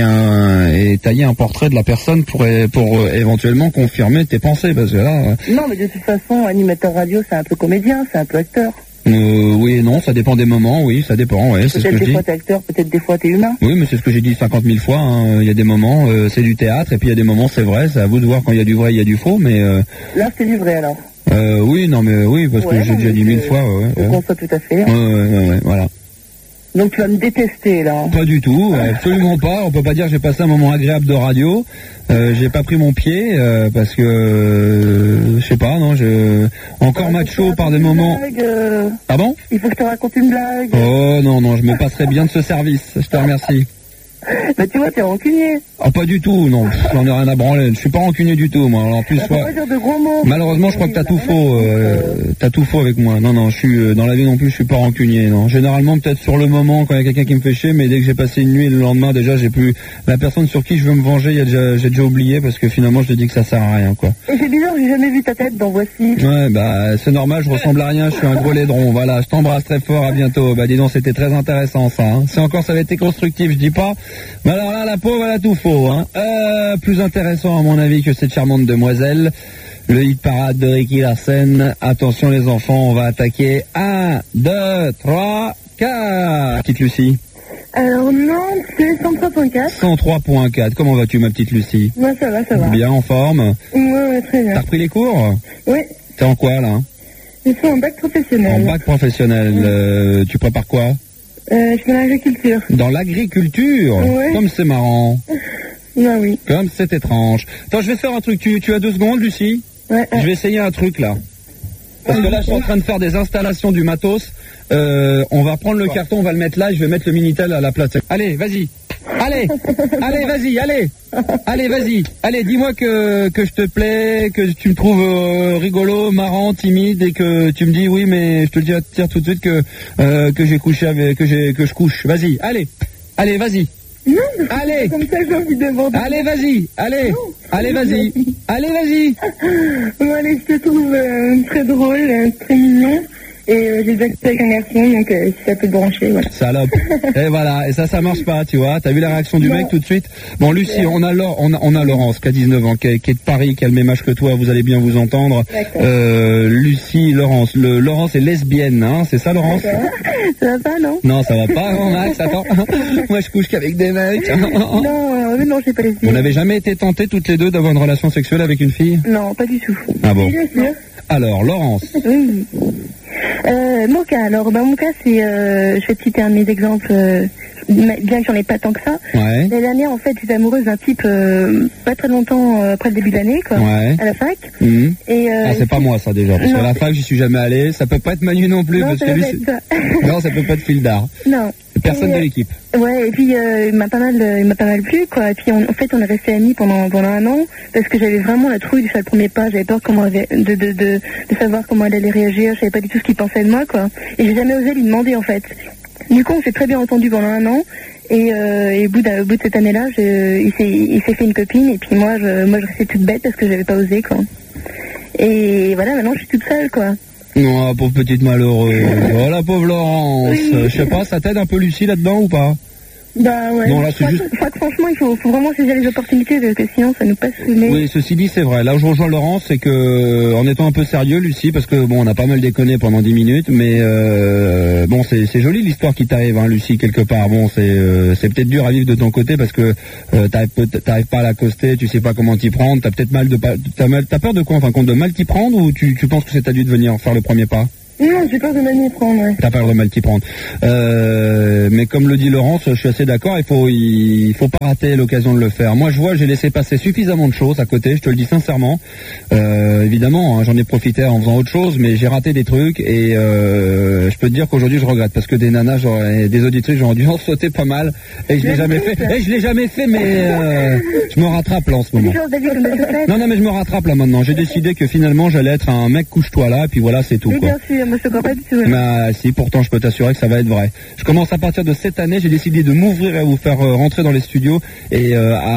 et tailler un portrait de la personne pour éventuellement confirmer tes pensées, parce que là... Non, mais de toute façon, animateur radio, c'est un peu comédien, c'est un peu acteur. Oui et non, ça dépend des moments, oui, ça dépend, ouais, c'est ce que je dis. Peut-être des fois t'es acteur, peut-être des fois t'es humain. Oui, mais c'est ce que j'ai dit 50 000 fois, hein. Il y a des moments, c'est du théâtre, et puis il y a des moments, c'est vrai, c'est à vous de voir quand il y a du vrai, il y a du faux, mais... Là, c'est du vrai, alors. Oui, non, mais oui, parce que j'ai déjà dit 1000 fois, ouais. Je conçois tout à fait. Ouais, voilà. Donc tu vas me détester, là. Pas du tout, absolument pas. On peut pas dire que j'ai passé un moment agréable de radio. J'ai pas pris mon pied parce que je sais pas, non, encore macho par des moments. Ah bon? Il faut que je te raconte une blague. Oh non, je me passerai bien de ce service. Je te remercie. Mais tu vois, t'es rancunier. Ah, pas du tout, non, j'en ai rien à branler. Je suis pas rancunier du tout, moi. Alors, en plus, faut pas dire de gros mots. Malheureusement, je crois que t'as tout faux. T'as tout faux avec moi. Non, je suis dans la vie non plus, je suis pas rancunier. Non, généralement peut-être sur le moment quand il y a quelqu'un qui me fait chier, mais dès que j'ai passé une nuit le lendemain, déjà j'ai plus la personne sur qui je veux me venger. J'ai déjà oublié parce que finalement je te dis que ça sert à rien, quoi. Et c'est bizarre, j'ai jamais vu ta tête dans Voici. Ouais, bah c'est normal, je ressemble à rien, je suis un gros laidron. Voilà, je t'embrasse très fort, à bientôt. Bah dis donc, c'était très intéressant ça. Hein. Si encore ça avait été constructif, je dis pas. Mais alors là, la pauvre, elle a tout faux. Hein. Plus intéressant à mon avis que cette charmante demoiselle. Le hit parade de Ricky Larsen. Attention les enfants, on va attaquer. 1, 2, 3, 4. Petite Lucie. Alors non, c'est 103.4. 103.4. Comment vas-tu, ma petite Lucie? Ouais, ça va. Bien, en forme? Ouais, très bien. T'as repris les cours? Oui. T'es en quoi, là? Je suis en bac professionnel. En bac professionnel. Tu prépares quoi? Je suis dans l'agriculture. Dans l'agriculture? Ouais. Comme c'est marrant. Ben oui. Comme c'est étrange. Attends, je vais faire un truc. Tu as 2 secondes, Lucie? Ouais. Je vais essayer un truc, là. Parce que là, je suis en train de faire des installations du matos. On va prendre le carton, on va le mettre là, et je vais mettre le Minitel à la place. Allez, vas-y. Allez, vas-y, allez, vas-y. Allez, dis-moi que je te plais, que tu me trouves rigolo, marrant, timide, et que tu me dis oui, mais je te le dis tout de suite que j'ai couché avec, que je couche. Vas-y, allez, vas-y. Non, allez. Comme ça, j'ai envie de demander. Allez, vas-y. Allez, vas-y. Allez, vas-y. Bon, allez, je te trouve très drôle, très mignon. Et j'ai déjà quitté avec un garçon, donc si ça peut te brancher, voilà. Salope. Et voilà, et ça marche pas, tu vois. T'as vu la réaction du mec tout de suite? Bon, Lucie, on a Laurence qui a 19 ans, qui est de Paris, qui a le même âge que toi, vous allez bien vous entendre. Lucie, Laurence. Laurence est lesbienne, hein, c'est ça, Laurence? Ça va pas, non? Non, ça va pas, non, Max, attends. Moi, je couche qu'avec des mecs. Non, j'ai pas lesbienne. Vous n'avez jamais été tentées toutes les deux d'avoir une relation sexuelle avec une fille? Non, pas du tout. Ah bon? Bien sûr. Alors, Laurence. Oui. Mon cas, c'est, je vais te citer un de mes exemples. Je bien que j'en ai pas tant que ça. Ouais. L'année dernière, en fait, j'étais amoureuse d'un type pas très longtemps après le début de l'année, quoi, Ouais. à la fac. Et c'est pas moi ça déjà, parce qu'à la fac j'y suis jamais allé. Ça peut pas être Manu non plus, Non, parce ça que lui, doit être ça. non, ça peut pas être Fildar. Non. Personne de l'équipe. Ouais, et puis il m'a pas mal plu, quoi. Et puis en fait, on est restés amis pendant un an parce que j'avais vraiment la trouille de faire le premier pas. J'avais peur de savoir comment elle allait réagir. Je savais pas du tout ce qu'il pensait de moi, quoi. Et j'ai jamais osé lui demander, en fait. Du coup, on s'est très bien entendu pendant un an. Et au bout de cette année-là, il s'est fait une copine. Et puis moi, je restais toute bête parce que j'avais pas osé, quoi. Et voilà, maintenant, je suis toute seule, quoi. Non, pauvre petite malheureuse. Oh la pauvre Laurence. Je sais pas, ça t'aide un peu Lucie là-dedans ou pas? Bah ouais. Non, là, c'est juste... Je crois que franchement, il faut vraiment saisir les opportunités parce que sinon ça nous passe sous le nez. Oui, ceci dit, c'est vrai. Là où je rejoins Laurence, c'est que, en étant un peu sérieux, Lucie, parce que bon, on a pas mal déconné pendant 10 minutes, mais bon, c'est joli l'histoire qui t'arrive, hein, Lucie, quelque part. Bon, c'est peut-être dur à vivre de ton côté parce que t'arrives pas à l'accoster, tu sais pas comment t'y prendre, t'as peut-être t'as peur de quoi, enfin, de mal t'y prendre, ou tu penses que c'est à lui de venir faire le premier pas? Non, j'ai peur de mal m'y prendre, ouais. T'as peur de mal t'y prendre. Mais comme le dit Laurence, je suis assez d'accord, il faut pas rater l'occasion de le faire. Moi, j'ai laissé passer suffisamment de choses à côté, je te le dis sincèrement. Évidemment, hein, j'en ai profité en faisant autre chose, mais j'ai raté des trucs et je peux te dire qu'aujourd'hui je regrette parce que des nanas, des auditrices, j'aurais dû en sauter pas mal et je l'ai jamais fait. Mais je me rattrape là en ce moment. Non, mais je me rattrape là maintenant. J'ai décidé que finalement j'allais être un mec couche-toi là, et puis voilà, c'est tout, quoi. Bien sûr. Moi, je te crois pas du tout. Bah, si, pourtant, je peux t'assurer que ça va être vrai. Je commence à partir de cette année, j'ai décidé de m'ouvrir et à vous faire rentrer dans les studios et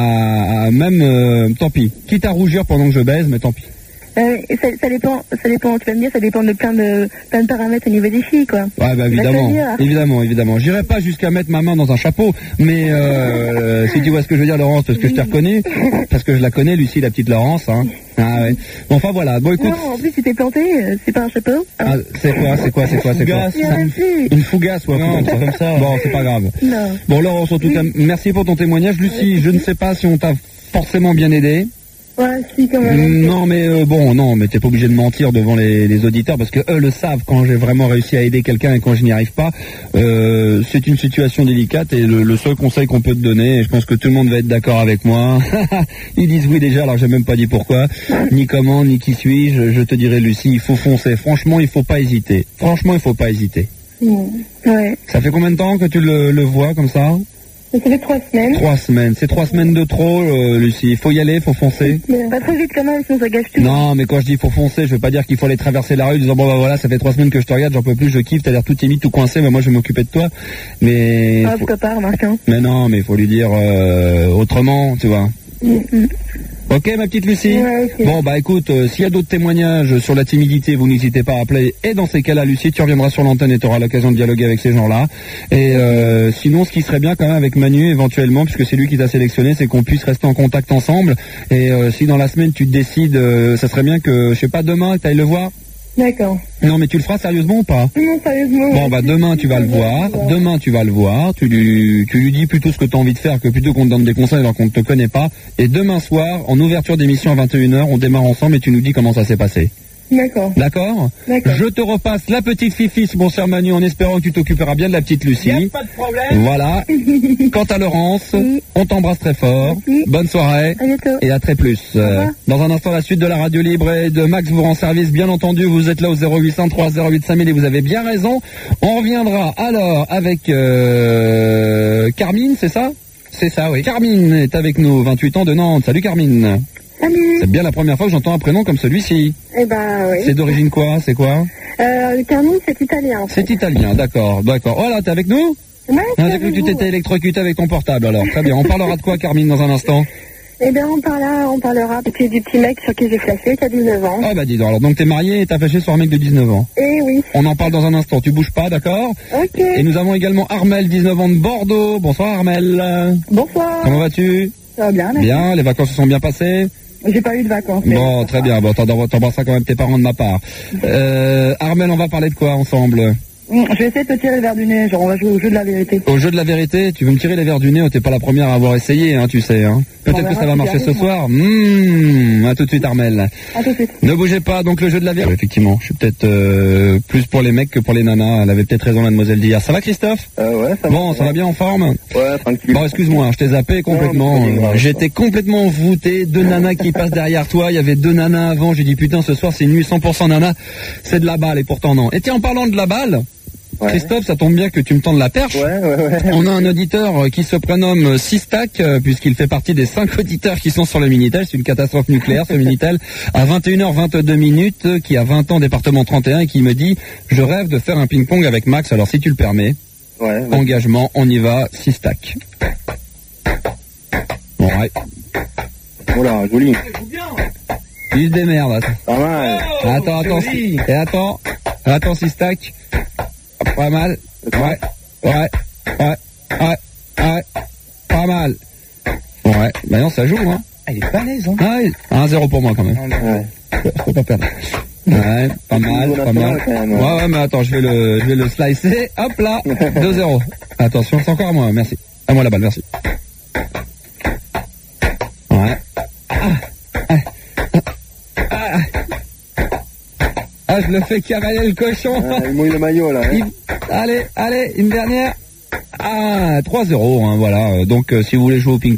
tant pis. Quitte à rougir pendant que je baise, mais tant pis. Ça dépend, tu vas me dire, ça dépend de plein de paramètres au niveau des filles, quoi. Ouais, bah, évidemment. J'irai pas jusqu'à mettre ma main dans un chapeau, mais si tu vois ce que je veux dire, Laurence, parce que je t'ai reconnu, parce que je la connais, Lucie, la petite Laurence, hein. Ah ouais. Bon, enfin voilà. Bon, écoute. Non, en plus, tu t'es planté, c'est pas un chapeau. Ah, c'est quoi? Une fougasse, ouais. Non, pas comme ça. Bon, c'est pas grave. Non. Bon, Laurence, en tout cas, merci pour ton témoignage. Lucie, je ne sais pas si on t'a forcément bien aidé. Ouais, si, quand même. Non, mais t'es pas obligé de mentir devant les auditeurs parce que eux le savent quand j'ai vraiment réussi à aider quelqu'un et quand je n'y arrive pas. C'est une situation délicate et le seul conseil qu'on peut te donner, et je pense que tout le monde va être d'accord avec moi. Ils disent oui déjà, alors j'ai même pas dit pourquoi, ni comment, ni qui suis-je. Je te dirais, Lucie, il faut foncer. Franchement, il faut pas hésiter. Ouais. Ça fait combien de temps que tu le vois comme ça? Ça fait 3 semaines. 3 semaines. C'est 3 semaines de trop, Lucie. Il faut y aller, il faut foncer. Pas trop vite quand même, sinon ça gâche tout. Non, mais quand je dis faut foncer, je veux pas dire qu'il faut aller traverser la rue en disant bon bah voilà, ça fait 3 semaines que je te regarde, j'en peux plus, je kiffe, t'as l'air tout timide, tout coincé, mais moi je vais m'occuper de toi. Mais. Ah, pourquoi pas, remarque, hein. Mais non, mais il faut lui dire autrement, tu vois. Ok, ma petite Lucie. Ouais, okay. Bon, bah écoute, s'il y a d'autres témoignages sur la timidité, vous n'hésitez pas à appeler. Et dans ces cas-là, Lucie, tu reviendras sur l'antenne et tu auras l'occasion de dialoguer avec ces gens-là. Et sinon, ce qui serait bien quand même avec Manu, éventuellement, puisque c'est lui qui t'a sélectionné, c'est qu'on puisse rester en contact ensemble. Et si dans la semaine tu te décides, ça serait bien que, je sais pas, demain, tu ailles le voir. D'accord. Non, mais tu le feras sérieusement ou pas? Non, sérieusement. Bon, bah demain tu vas le voir. Tu lui dis plutôt ce que tu as envie de faire que plutôt qu'on te donne des conseils alors qu'on ne te connaît pas. Et demain soir, en ouverture d'émission à 21h, on démarre ensemble et tu nous dis comment ça s'est passé. D'accord. D'accord. Je te repasse la petite Fifi, mon cher Manu, en espérant que tu t'occuperas bien de la petite Lucie. Y a pas de problème. Voilà. Quant à Laurence, on t'embrasse très fort. Bonne soirée. À bientôt. Et à très plus. Dans un instant, la suite de la radio libre et de Max vous rend service, bien entendu. Vous êtes là au 0800 308 5000 et vous avez bien raison. On reviendra alors avec Carmine, c'est ça? C'est ça, oui. Carmine est avec nous, 28 ans de Nantes. Salut Carmine. Salut. C'est bien la première fois que j'entends un prénom comme celui-ci. Eh ben, oui. C'est d'origine quoi? C'est quoi? Carmine, c'est italien. En fait. C'est italien, d'accord. Oh là, t'es avec nous? Ouais, j'ai cru que tu t'étais électrocuté avec ton portable, alors. Très bien. On parlera de quoi, Carmine, dans un instant? Eh bien, on parlera du petit mec sur qui j'ai flashé, qui a 19 ans. Ah bah dis donc, alors donc t'es marié et t'as flashé sur un mec de 19 ans. Eh oui. On en parle dans un instant, tu bouges pas, d'accord? Ok. Et nous avons également Armel, 19 ans de Bordeaux. Bonsoir Armel. Bonsoir. Comment vas-tu? Ça va bien, merci. Bien, les vacances se sont bien passées? J'ai pas eu de vacances. Bon, très bien, bon, t'embrasseras quand même tes parents de ma part. Armel, on va parler de quoi ensemble? Je vais essayer de te tirer le verre du nez, genre on va jouer au jeu de la vérité. Au jeu de la vérité, tu veux me tirer les verres du nez, t'es pas la première à avoir essayé, hein, tu sais. Hein. Peut-être que ça va marcher ce soir. À tout de suite, Armel. À tout de suite. Ne bougez pas, donc le jeu de la vérité. Effectivement, je suis peut-être plus pour les mecs que pour les nanas. Elle avait peut-être raison, mademoiselle d'hier. Ça va, Christophe? Ouais, ça va. Bon, ça va bien en forme? Ouais, tranquille. Bon, excuse-moi, je t'ai zappé complètement. J'étais complètement envoûté. 2 nanas qui passent derrière toi. Il y avait 2 nanas avant. J'ai dit, putain, ce soir, c'est une nuit 100% nana. C'est de la balle, et pourtant non. Et tiens, en parlant de la balle, ouais. Christophe, ça tombe bien que tu me tendes la perche. Ouais. On a un auditeur qui se prénomme Sistac, puisqu'il fait partie des 5 auditeurs qui sont sur le Minitel. C'est une catastrophe nucléaire, ce Minitel. À 21h22, qui a 20 ans, département 31, et qui me dit, je rêve de faire un ping-pong avec Max. Alors, si tu le permets, engagement, on y va, Sistac. Ouais. Voilà, joli. Il se démerde. Pas mal. Attends, Sistac. Pas mal. Ouais. Pas mal. Ouais. Maintenant, ça joue, hein. Elle est balèze, hein. Ouais. 1-0 pour moi, quand même. Ouais. Je peux pas perdre. Ouais, pas mal. Ouais, mais attends, je vais le slicer. Hop là. 2-0. Attention, c'est encore à moi, merci. À moi la balle, merci. Ouais. Je le fais cavaler le cochon. Il mouille le maillot, là. Allez, une dernière. 3-0, hein, voilà. Donc, si vous voulez jouer au ping